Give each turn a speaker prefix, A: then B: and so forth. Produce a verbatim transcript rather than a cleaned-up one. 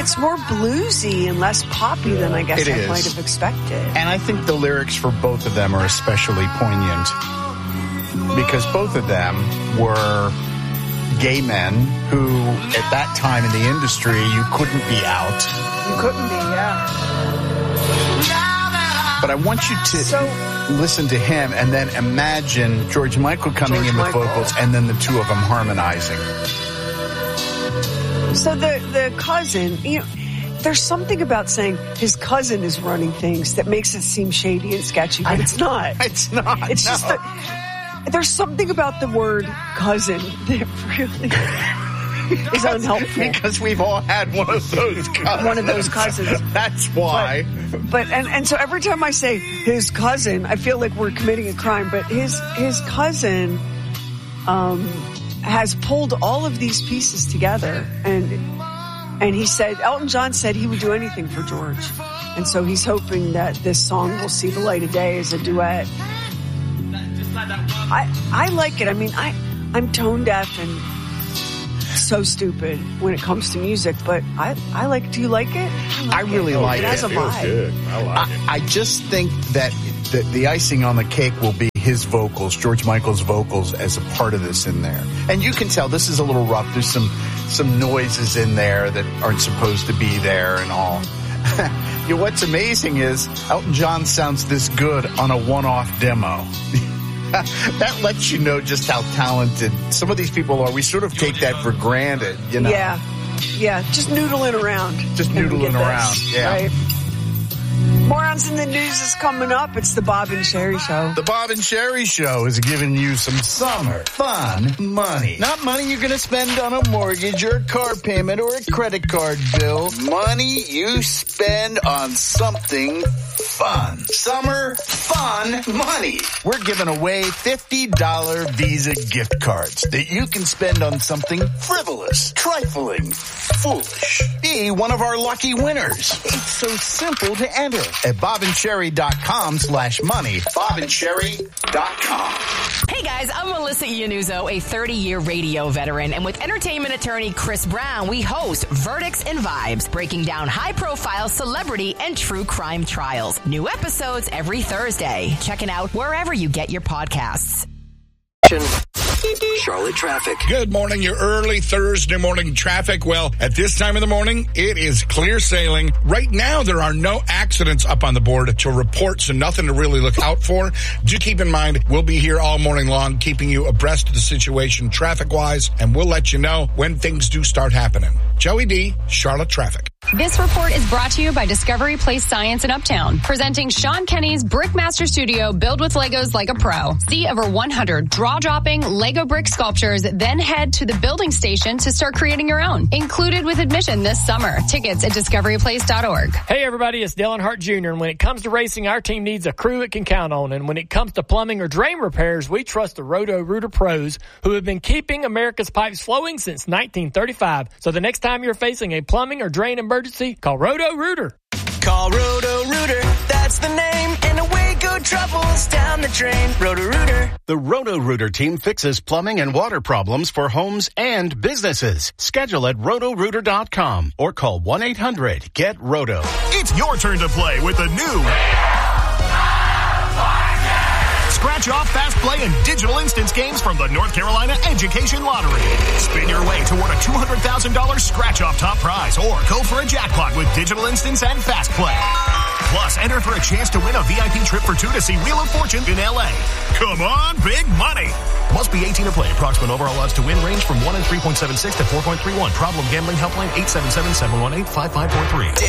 A: it's more bluesy and less poppy than I guess
B: it
A: I
B: is.
A: might have expected.
B: And I think the lyrics for both of them are especially poignant because both of them were gay men who, at that time in the industry, you couldn't be out.
A: You couldn't be, yeah.
B: But I want you to
A: So,
B: listen to him and then imagine George Michael coming
A: George
B: in with
A: Michael.
B: vocals and then the two of them harmonizing.
A: so the, the cousin, you know, there's something about saying his cousin is running things that makes it seem shady and sketchy, but it's not.
B: It's not.
A: It's
B: no.
A: just that there's something about the word cousin that really is unhelpful.
B: Because we've all had one of those cousins.
A: One of those cousins.
B: That's why.
A: But, but and, and so every time I say his cousin, I feel like we're committing a crime. But his his cousin um, has pulled all of these pieces together, and and he said Elton John said he would do anything for George, and so he's hoping that this song will see the light of day as a duet. I I like it. I mean, I I'm tone deaf and so stupid when it comes to music, but I, I like, do you like it? I, like
B: I really
A: it.
B: like
A: it. It has
B: it.
A: a
C: Feels
A: vibe.
C: good. I like it.
B: I, I just think that the, the icing on the cake will be his vocals, George Michael's vocals, as a part of this in there. And you can tell this is a little rough. There's some some noises in there that aren't supposed to be there and all. You know, what's amazing is Elton John sounds this good on a one-off demo. That lets you know just how talented some of these people are. We sort of take that for granted, you know.
A: Yeah. Yeah. Just noodling around.
B: Just
A: and we
B: noodling
A: get this,
B: around, yeah.
A: Right? Morons in the News is coming up. It's the Bob and Sherry Show.
B: The Bob and Sherry Show is giving you some summer fun money. Not money you're going to spend on a mortgage or a car payment or a credit card bill. Money you spend on something fun. Summer fun money. We're giving away fifty dollars Visa gift cards that you can spend on something frivolous, trifling, foolish. Be one of our lucky winners. It's so simple to enter at bobandcherry.com slash money. bobandcherry dot com.
D: Hey guys, I'm Melissa Iannuzzo, a thirty-year radio veteran, and with entertainment attorney Chris Brown, we host Verdicts and Vibes, breaking down high-profile celebrity and true crime trials. New episodes every Thursday. Check it out wherever you get your podcasts.
E: Charlotte traffic.
C: Good morning, your early Thursday morning traffic. Well, at this time of the morning, it is clear sailing. Right now, there are no accidents up on the board to report, so nothing to really look out for. Do keep in mind, we'll be here all morning long, keeping you abreast of the situation traffic-wise, and we'll let you know when things do start happening. Joey D, Charlotte traffic.
F: This report is brought to you by Discovery Place Science in Uptown, presenting Sean Kenny's Brickmaster Studio Build with Legos Like a Pro. See over one hundred draw-dropping Lego brick sculptures, then head to the building station to start creating your own. Included with admission this summer. Tickets at discovery place dot org.
G: Hey everybody, it's Dylan Hart Junior And when it comes to racing, our team needs a crew it can count on. And when it comes to plumbing or drain repairs, we trust the Roto-Rooter pros who have been keeping America's pipes flowing since nineteen thirty-five. So the next time you're facing a plumbing or drain emergency, call Roto-Rooter.
H: Call Roto-Rooter, that's the name, and away go troubles down the drain. Roto-Rooter.
I: The Roto-Rooter team fixes plumbing and water problems for homes and businesses. Schedule at roto rooter dot com or call one eight hundred get roto.
J: It's your turn to play with the new Scratch Off, Fast Play, and Digital Instance games from the North Carolina Education Lottery. Spin your way toward a two hundred thousand dollars Scratch Off top prize or go for a jackpot with Digital Instance and Fast Play. Plus, enter for a chance to win a V I P trip for two to see Wheel of Fortune in L A. Come on, big money. Must be eighteen to play. Approximate overall odds to win range from one in three point seven six to four point three one. Problem gambling helpline eight seven seven, seven one eight, five five four three.